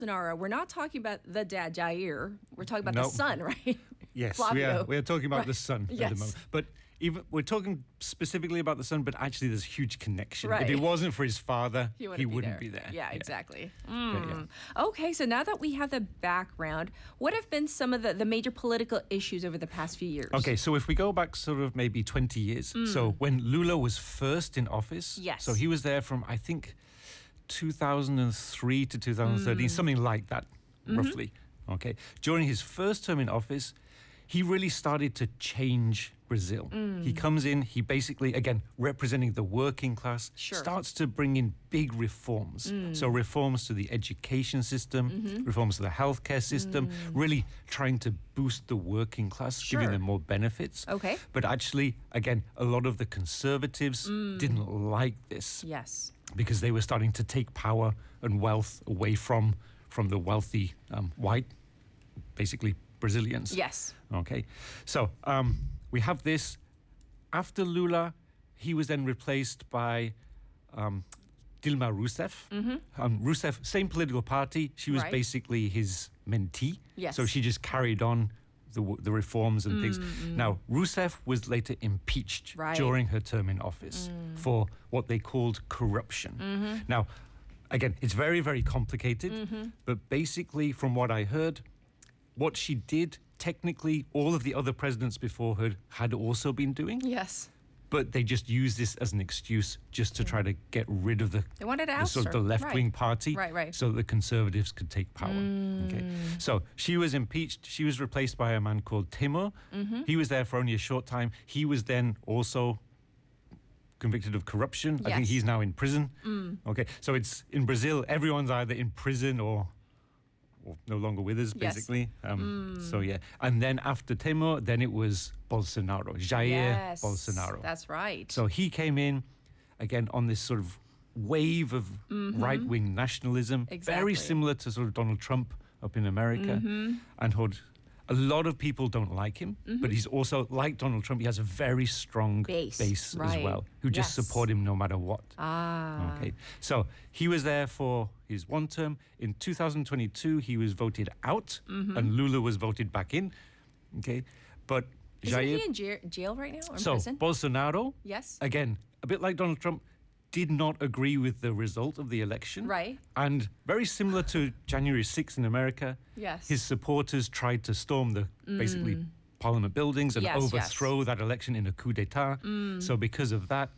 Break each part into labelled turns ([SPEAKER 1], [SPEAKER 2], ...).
[SPEAKER 1] Bolsonaro, we're not talking about the dad, Jair. We're talking about the
[SPEAKER 2] No.
[SPEAKER 1] son, right?
[SPEAKER 2] Yes,
[SPEAKER 1] Flavio.
[SPEAKER 2] we are talking about
[SPEAKER 1] Right.
[SPEAKER 2] the son at
[SPEAKER 1] Yes.
[SPEAKER 2] the moment. But even we're talking specifically about the son, but actually there's a huge connection.
[SPEAKER 1] Right.
[SPEAKER 2] If it wasn't for his father,
[SPEAKER 1] He
[SPEAKER 2] he wouldn't
[SPEAKER 1] be
[SPEAKER 2] be there.
[SPEAKER 1] Yeah, exactly.
[SPEAKER 2] But yeah.
[SPEAKER 1] Okay, so now that we have the background, what have been some of the major political issues over the past few years?
[SPEAKER 2] Okay, so if we go back sort of maybe 20 years, so when Lula was first in office,
[SPEAKER 1] Yes.
[SPEAKER 2] so he was there from, I think, 2003 to 2013, something like that, roughly. Okay, during his first term in office, he really started to change Brazil. He comes in, he basically, again, representing the working class,
[SPEAKER 1] Sure.
[SPEAKER 2] starts to bring in big reforms. So reforms to the education system, reforms to the healthcare system, really trying to boost the working class,
[SPEAKER 1] Sure.
[SPEAKER 2] giving them more benefits.
[SPEAKER 1] Okay.
[SPEAKER 2] But actually, again, a lot of the conservatives didn't like this
[SPEAKER 1] Yes.
[SPEAKER 2] because they were starting to take power and wealth away from the wealthy white, basically Brazilians.
[SPEAKER 1] Yes.
[SPEAKER 2] Okay, so we have this. After Lula, he was then replaced by Dilma Rousseff. Rousseff, same political party. She was
[SPEAKER 1] Right.
[SPEAKER 2] basically his mentee.
[SPEAKER 1] Yes.
[SPEAKER 2] So she just carried on the reforms and things. Now, Rousseff was later impeached
[SPEAKER 1] Right.
[SPEAKER 2] during her term in office for what they called corruption. Now, again, it's very, very complicated, but basically, from what I heard, what she did, technically, all of the other presidents before her had also been doing,
[SPEAKER 1] Yes.
[SPEAKER 2] but they just used this as an excuse just to try to get rid of the,
[SPEAKER 1] They wanted to
[SPEAKER 2] the
[SPEAKER 1] oust
[SPEAKER 2] sort of
[SPEAKER 1] her.
[SPEAKER 2] the left-wing
[SPEAKER 1] Right.
[SPEAKER 2] party,
[SPEAKER 1] Right.
[SPEAKER 2] so that the conservatives could take power. Okay, so she was impeached. She was replaced by a man called Temer. He was there for only a short time. He was then also convicted of corruption. I think
[SPEAKER 1] Yes.
[SPEAKER 2] he's now in prison. Okay, so it's in Brazil, everyone's either in prison or no longer with us,
[SPEAKER 1] Yes.
[SPEAKER 2] basically. So yeah, and then after Temer, then it was Bolsonaro, Jair
[SPEAKER 1] Yes.
[SPEAKER 2] Bolsonaro.
[SPEAKER 1] That's right.
[SPEAKER 2] So he came in again on this sort of wave of right-wing nationalism,
[SPEAKER 1] Exactly.
[SPEAKER 2] very similar to sort of Donald Trump up in America, and had a lot of people don't like him, but he's also, like Donald Trump, he has a very strong
[SPEAKER 1] Base,
[SPEAKER 2] as
[SPEAKER 1] right.
[SPEAKER 2] well, who just
[SPEAKER 1] Yes.
[SPEAKER 2] support him no matter what.
[SPEAKER 1] Ah.
[SPEAKER 2] Okay, so he was there for his one term. In 2022, he was voted out, and Lula was voted back in. Okay, but
[SPEAKER 1] Isn't
[SPEAKER 2] Jair,
[SPEAKER 1] he in jail right now? Or in
[SPEAKER 2] so
[SPEAKER 1] prison?
[SPEAKER 2] Bolsonaro,
[SPEAKER 1] Yes.
[SPEAKER 2] again, a bit like Donald Trump, did not agree with the result of the election.
[SPEAKER 1] Right.
[SPEAKER 2] And very similar to January 6th in America,
[SPEAKER 1] Yes.
[SPEAKER 2] his supporters tried to storm the basically Parliament buildings and
[SPEAKER 1] Yes,
[SPEAKER 2] overthrow that election in a coup d'etat. So because of that,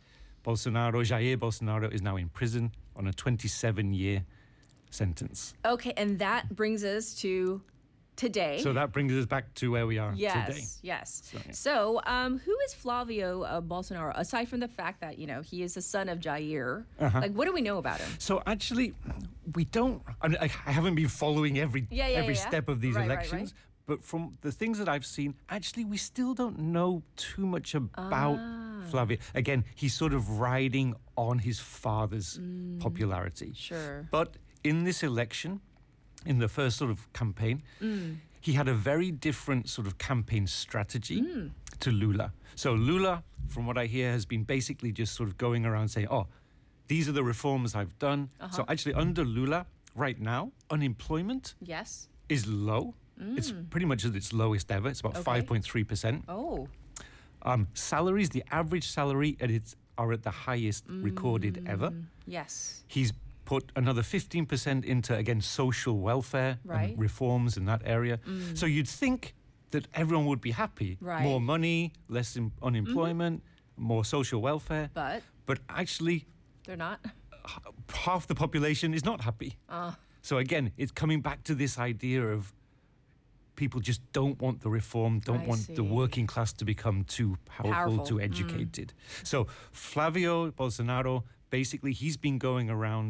[SPEAKER 2] Jair Bolsonaro is now in prison on a 27-year sentence.
[SPEAKER 1] Okay, and that brings us to today.
[SPEAKER 2] So that brings us back to where we are today.
[SPEAKER 1] Yes.
[SPEAKER 2] So, yeah.
[SPEAKER 1] So, who is Flavio Bolsonaro? Aside from the fact that he is the son of Jair, like what do we know about him?
[SPEAKER 2] So actually, we don't. I haven't been following every
[SPEAKER 1] Yeah.
[SPEAKER 2] step of these
[SPEAKER 1] Right,
[SPEAKER 2] elections, but from the things that I've seen, actually, we still don't know too much about Flavio. Again, he's sort of riding on his father's popularity.
[SPEAKER 1] Sure.
[SPEAKER 2] But in this election, in the first sort of campaign, he had a very different sort of campaign strategy to Lula. So Lula, from what I hear, has been basically just sort of going around saying, oh, these are the reforms I've done. So actually under Lula, right now, unemployment
[SPEAKER 1] Yes.
[SPEAKER 2] is low. It's pretty much at its lowest ever. It's about
[SPEAKER 1] Okay.
[SPEAKER 2] 5.3%.
[SPEAKER 1] Oh.
[SPEAKER 2] Salaries, the average salary are at the highest recorded ever.
[SPEAKER 1] Yes.
[SPEAKER 2] He's put another 15% into, again, social welfare
[SPEAKER 1] Right.
[SPEAKER 2] and reforms in that area. So you'd think that everyone would be happy.
[SPEAKER 1] Right.
[SPEAKER 2] More money, less unemployment, more social welfare.
[SPEAKER 1] But
[SPEAKER 2] actually,
[SPEAKER 1] they're not.
[SPEAKER 2] half the population is not happy. So again, it's coming back to this idea of people just don't want the reform, don't
[SPEAKER 1] I
[SPEAKER 2] want
[SPEAKER 1] see.
[SPEAKER 2] the working class to become too powerful, too educated. So Flavio Bolsonaro, basically, he's been going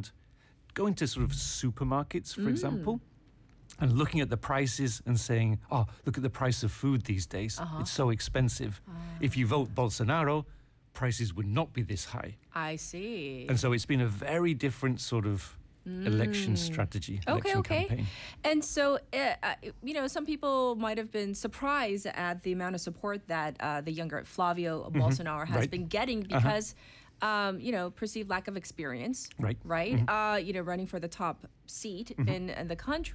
[SPEAKER 2] to sort of supermarkets, for example, and looking at the prices and saying, oh, look at the price of food these days. It's so expensive. If you vote Bolsonaro, prices would not be this high.
[SPEAKER 1] I see.
[SPEAKER 2] And so it's been a very different sort of election strategy, election campaign.
[SPEAKER 1] And so, some people might have been surprised at the amount of support that the younger Flavio Bolsonaro has
[SPEAKER 2] Right.
[SPEAKER 1] been getting because perceived lack of experience.
[SPEAKER 2] Right.
[SPEAKER 1] Right. Running for the top seat in the country.